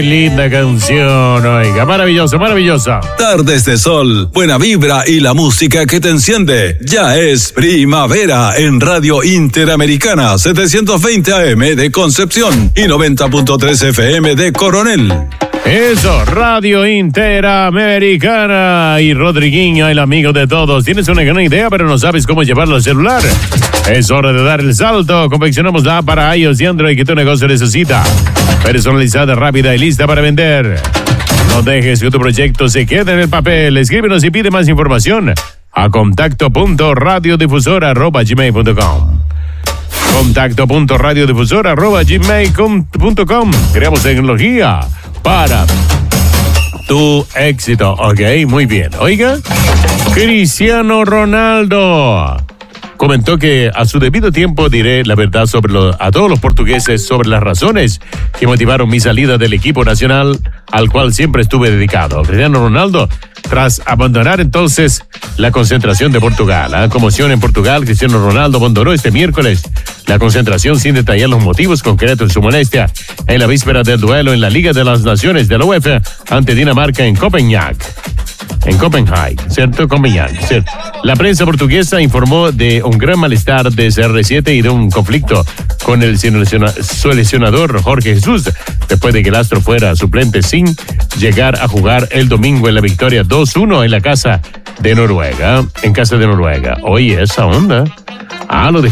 Linda canción, oiga, maravillosa, maravillosa. Tardes de sol, buena vibra y la música que te enciende. Ya es primavera en Radio Interamericana, 720 AM de Concepción y 90.3 FM de Coronel. Eso, Radio Interamericana y Rodriguinho, el amigo de todos. Tienes una gran idea, pero no sabes cómo llevarlo al celular. Es hora de dar el salto. Confeccionamos la app para iOS y Android que tu negocio necesita. Personalizada, rápida y lista para vender. No dejes que tu proyecto se quede en el papel. Escríbenos y pide más información a contacto.radiodifusora@gmail.com. contacto.radiodifusora@gmail.com. Creamos tecnología para tu éxito. Ok, muy bien. Oiga, Cristiano Ronaldo comentó que a su debido tiempo diré la verdad a todos los portugueses sobre las razones que motivaron mi salida del equipo nacional al cual siempre estuve dedicado. Cristiano Ronaldo, tras abandonar entonces la concentración de Portugal. Conmoción en Portugal, Cristiano Ronaldo abandonó este miércoles la concentración sin detallar los motivos concretos de su molestia en la víspera del duelo en la Liga de las Naciones de la UEFA ante Dinamarca en Copenhague. En Copenhague, ¿cierto? Copenhague, ¿cierto? La prensa portuguesa informó de un gran malestar de CR7 y de un conflicto con el seleccionador Jorge Jesús, después de que el astro fuera suplente sin llegar a jugar el domingo en la victoria 2-1 en la casa de Noruega. En casa de Noruega. Oye, esa onda. Lo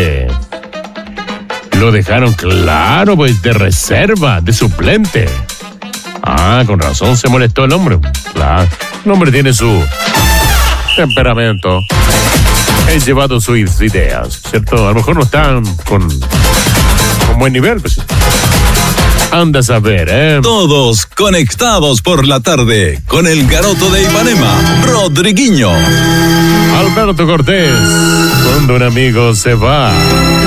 dejaron, claro, pues de reserva, de suplente. Con razón se molestó el hombre. Claro, el hombre tiene su temperamento. He llevado sus ideas, ¿cierto? A lo mejor no están con buen nivel, pues. Anda a saber, ¿eh? Todos conectados por la tarde con el garoto de Ipanema, Rodriguinho. Alberto Cortés, cuando un amigo se va.